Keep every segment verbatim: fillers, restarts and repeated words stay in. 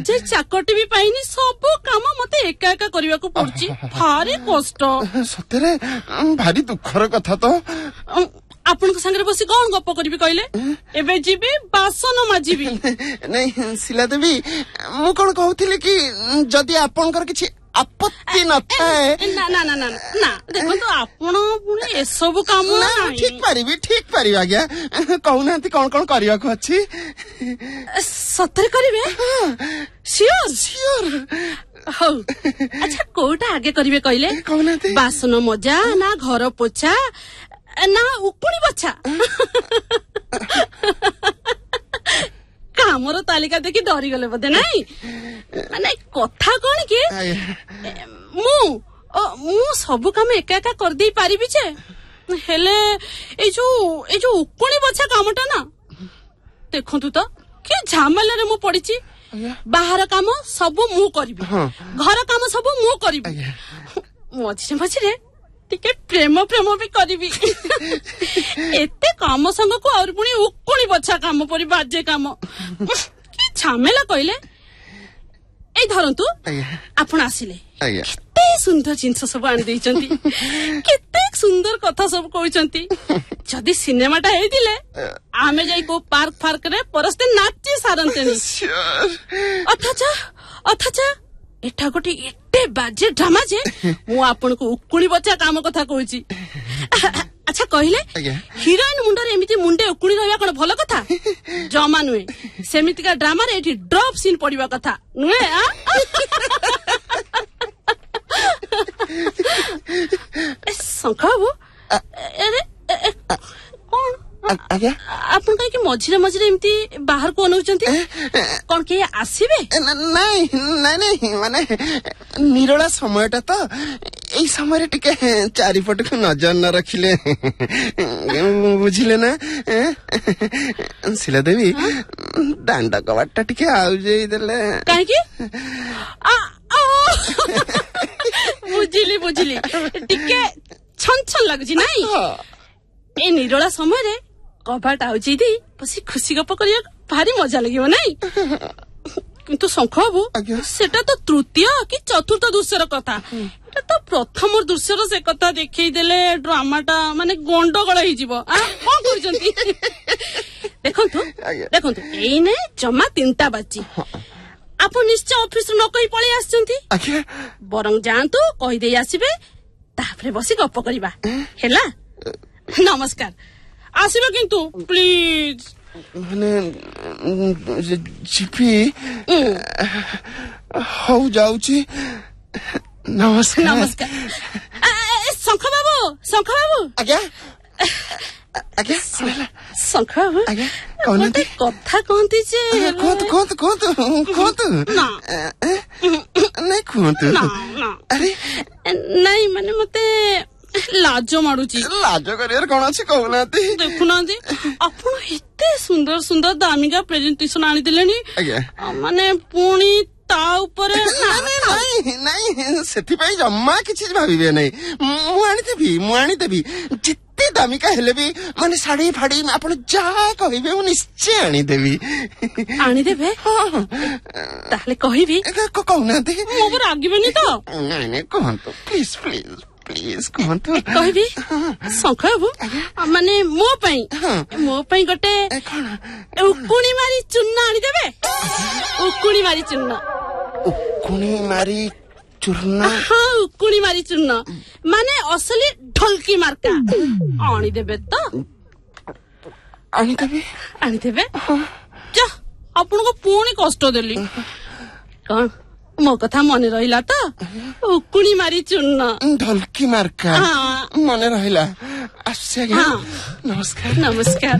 आज चाकटी भी पाइनी सब काम मते एका एका करबा को पड़ची भारी कष्ट सତରେ भारी दुखर कथा तो आपनक संगे बसी कौन गप करबी कहले एबे जीबी बासन माजीबी नहीं शिला देवी मु कोन कहउथिले कि जदी आपनकर किछि आपत्ति न थाए ना ना ना ना ना देखो तो आपण पुणे ए सब काम नहीं ठीक परिबी ठीक परिबी आज्ञा कहउनांती कोन कोन करिया को अछि सତରେ करिवे सियोर सियोर हौ अच्छा कोटा आगे करिवे कहले कहउनांती बासन मजा ना घर पोछा ना उकुणी बछा कामर तालिका देखि डरी गले बदे नहीं माने कथा कोन कि मु मु सब काम एका एका कर दे पारिबी जे हेले ए जो ए जो उकुणी बछा कामटा ना देखंतु तो के झामेला रे मु पड़ीची बाहर काम सब मु करबी घर काम सब मु करबी मझे मझे टिके प्रेम प्रेम भी करिबी एते काम संग को और पुणी उकुणी बछा काम परि बाजे काम कि झमेला कहले ए धरंतु आपण आसिले केते सुंदर जिंस सब आन देइचंती केते सुंदर कथा सब कहउचंती जदी सिनेमाटा हेइ दिले आमे जाई को पार्क फार्क रे परस्ते नाची सारंतेनी अथाच अथाच एठा गोटे एटे बाजे ड्रामा जे मु आपन को उकुणी बच्चा काम कथा कहूची अच्छा कहले हिरोइन मुंडरे एमिति मुंडे उकुणी रहया कोन भलो कथा जमा नुए सेमिति का ड्रामा रे एठी ड्रॉप सीन पडिबा कथा नुए आ संखाबो अरे कोन आज्ञा आपन कहीं कि मझिरे मझिरे एमती बाहर को अनौचंती कोन के आसीबे नहीं नहीं नहीं माने निरोला समयटा तो एई समय रे टिके चारिपट को नजर न रखिले बुझिले ना शिला देवी दांडा कवाटा टिके आउ जेई देले काहे कि आ बुझिली बुझिली टिके छन छन लागुची नहीं ए निरोला समय रे कबाट आउची दी बसी खुशी गप करिया भारी मजा लागियो नहीं किंतु शंख बाबू सेटा तो तृतीय कि चतुर्थ दृश्यर कथा एटा तो प्रथम दृश्यर से कथा देखै देले ड्रामाटा माने गंडगोळ हि जीवो आ कोन करजंती देखंतु देखंतु एई ने जमा तीनटा बाची आप निश्चय ऑफिस न कहि पळी आछंती बरंग जानतु कहि देई आसीबे तापरे बसी गप करिबा हेला नमस्कार आसीबे किंतु प्लीज माने जीपी हो जाउची नमस्कार नमस्कार शंख बाबू शंख बाबू आज्ञा आज्ञा शंख बाबू आज्ञा कोन कथा कहंती जे कोत कोत कोत कोत ना नहीं कोत ना ना अरे नहीं माने मते लाज माडुची लाज करियर कोन अछि कहउनाती देखुनांती आपण एते सुंदर सुंदर दामिका प्रेजेंटेशन आनी दिलेनी माने पुणी ता ऊपर नहीं नहीं सेति पई जम्मा किछि भाबिबे नहीं मु आनी देबी मु आनी देबी जिते दामिका हेले भी माने साड़ी फाड़ी आपण जा कहिबे मु निश्चय आनी देबी आनी देबे ताले कहिबी कहउनाती मो पर आगिबेनी तो नहीं नहीं कहंतु प्लीज प्लीज प्लीज कहंतु कहबी शंख बाबू माने मो पई मो पई गटे उकुणी मारी चूर्ण आनी देबे उकुणी मारी चूर्ण उकुणी मारी चूर्ण हां उकुणी मारी चूर्ण माने असली ढोलकी मार्का आनी देबे तो आनी देबे आनी देबे जा आपन को पुणी कष्ट देली कोन मो कथा मने रहिला तो उकुणी मारी चूर्ण ढोलकी मार्का मने रहिला आसे नमस्कार नमस्कार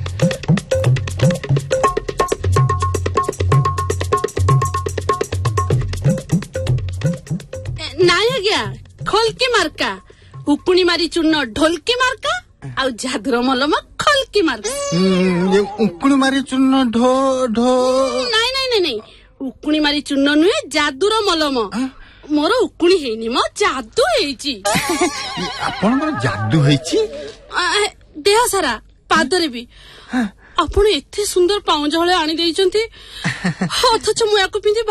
नाय गया खोलकी मार्का उकुणी मारी चूर्ण ढोलकी मार्का आउ जादुर मलम खोलकी मार्का उकुणी मारी चूर्ण ढो ढो नाय नाय नाय उकुणी मारी चूर्ण नुहे जादुर मलम मोर उकुणी हेनी मो जादू हेची आपनकर जादू हेची देह सारा पादरे भी आपण एते सुंदर पाउंजळे आनी देइचंती अथच मु याको पिंदी